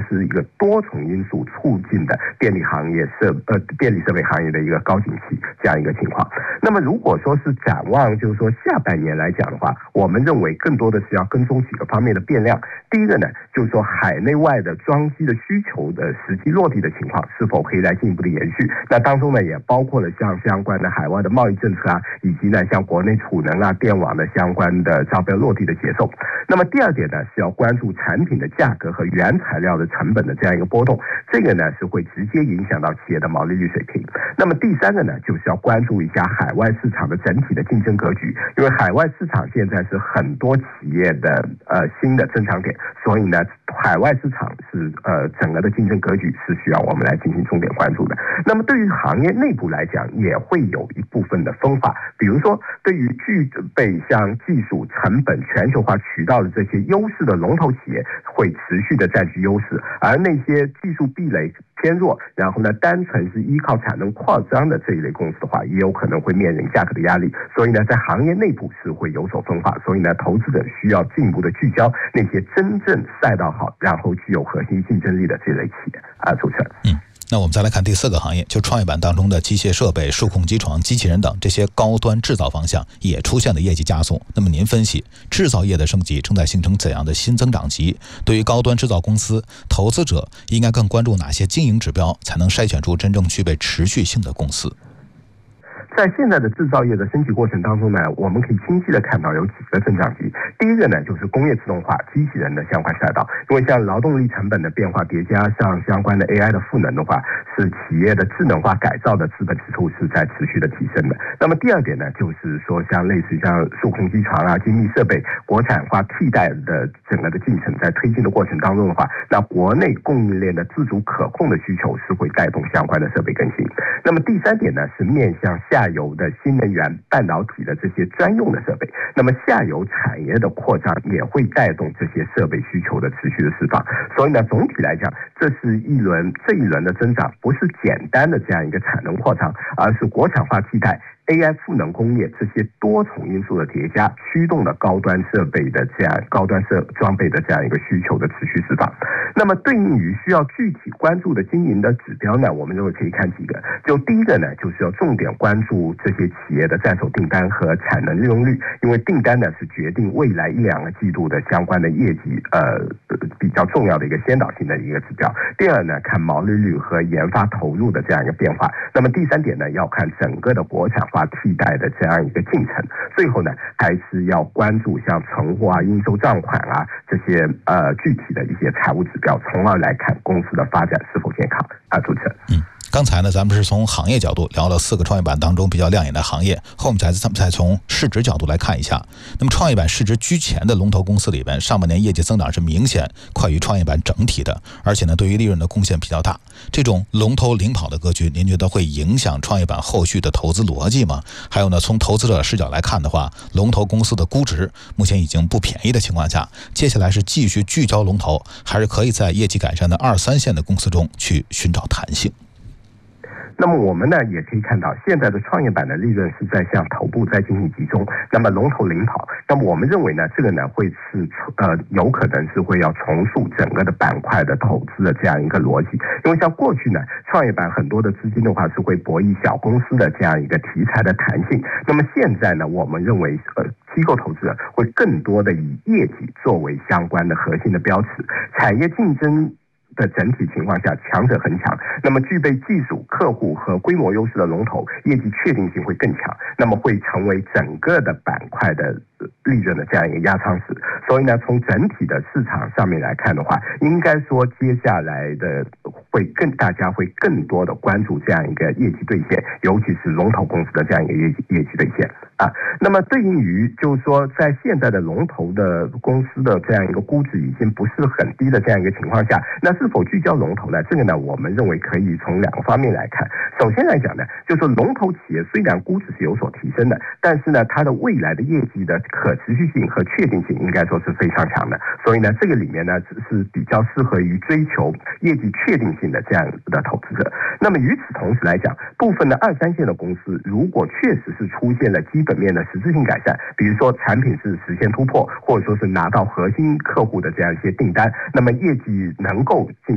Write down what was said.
是一个多重因素促进的便利设备行业的一个高景气这样一个情况。那么如果说是展望就是说下半年来讲的话，我们认为更多的是要跟踪几个方面的变量。第一个呢，就是说海内外的装机的需求的实际落地的情况是否可以来进一步的延续，那当中呢也包括了像相关的海外的贸易政策啊，以及呢像国内储能啊电网的相关的招标落地的节奏。那么第二点呢是要关注产品的价格和原材料的成本的这样一个波动，这个呢是会直接影响到企业的毛利率水平。那么第三个呢就是要关注一下海外市场的整体的竞争格局，因为海外市场现在是很多企业的新的增长点，所以呢海外市场是整个的竞争格局是需要我们来进行重点关注的。那么对于行业内部来讲也会有一部分的分化，比如说对于具备像技术成本全球化渠道的这些优势的龙头企业会持续的占据优势，而那些技术壁垒偏弱，然后呢单纯是依靠产能扩张的这一类公司的话，也有可能会面临价格的压力。所以呢在行业内部是会有所分化，所以呢投资者需要进一步的聚焦那些真正赛道好然后具有核心竞争力的这类企业主持人。 那我们再来看第四个行业，就创业板当中的机械设备、数控机床、机器人等这些高端制造方向也出现了业绩加速。那么您分析制造业的升级正在形成怎样的新增长极？对于高端制造公司，投资者应该更关注哪些经营指标，才能筛选出真正具备持续性的公司？ 在现在的制造业的升级过程当中呢，我们可以清晰的看到有几个增长极。第一个呢，就是工业自动化、机器人的相关赛道，因为像劳动力成本的变化叠加上相关的 AI 的赋能的话，是企业的智能化改造的资本支出是在持续的提升的。那么第二点呢，就是说像类似像数控机床啊、精密设备国产化替代的整个的进程在推进的过程当中的话，那国内供应链的自主可控的需求是会带动相关的设备更新。那么第三点呢，是面向下游的新能源、半导体的这些专用的设备，那么下游产业的扩张也会带动这些设备需求的持续的释放。所以呢，总体来讲，这一轮的增长不是简单的这样一个产能扩张，而是国产化替代、AI 赋能工业这些多重因素的叠加，驱动了高端装备的这样一个需求的持续释放。那么对应于需要具体关注的经营的指标呢，我们认为可以看几个。就第一个呢，就是要重点关注这些企业的在手订单和产能利用率，因为订单呢是决定未来1-2个季度的相关的业绩比较重要的一个先导性的一个指标。第二呢，看毛利率和研发投入的这样一个变化。那么第三点呢，要看整个的国产化替代的这样一个进程。最后呢，还是要关注像存货啊、应收账款啊这些具体的一些财务指标，从而来看公司的发展是否健康主持人。 刚才呢，咱们是从行业角度聊了4个创业板当中比较亮眼的行业，后面咱们再从市值角度来看一下。那么创业板市值居前的龙头公司里边，上半年业绩增长是明显快于创业板整体的，而且呢，对于利润的贡献比较大。这种龙头领跑的格局，您觉得会影响创业板后续的投资逻辑吗？还有呢，从投资者视角来看的话，龙头公司的估值目前已经不便宜的情况下，接下来是继续聚焦龙头，还是可以在业绩改善的2、3线的公司中去寻找弹性？ 那么我们呢也可以看到，现在的创业板的利润是在向头部在进行集中，那么龙头领跑。那么我们认为呢，这个呢会是有可能是会要重塑整个的板块的投资的这样一个逻辑。因为像过去呢，创业板很多的资金的话是会博弈小公司的这样一个题材的弹性。那么现在呢，我们认为机构投资者会更多的以业绩作为相关的核心的标尺，产业竞争的整体情况下，强者恒强，那么具备技术、客户和规模优势的龙头，业绩确定性会更强，那么会成为整个的板块的利润的这样一个压舱石。所以呢，从整体的市场上面来看的话，应该说接下来的大家会更多的关注这样一个业绩兑现，尤其是龙头公司的这样一个业绩兑现那么对应于就是说，在现在的龙头的公司的这样一个估值已经不是很低的这样一个情况下，那是否聚焦龙头呢？这个呢，我们认为可以从2个方面来看。首先来讲呢，就是说龙头企业虽然估值是有所提升的，但是呢，它的未来的业绩的可持续性和确定性应该说是非常强的。所以呢，这个里面呢是比较适合于追求业绩确定性的这样的投资者。那么与此同时来讲，部分的2、3线的公司，如果确实是出现了基本面的实质性改善，比如说产品是实现突破，或者说是拿到核心客户的这样一些订单，那么业绩能够进